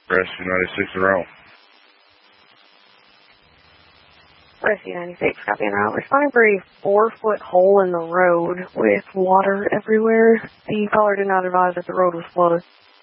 Rescue 96 in route. Rescue 96, copy en route. Responding for a 4-foot hole in the road with water everywhere. The caller did not advise that the road was flooded.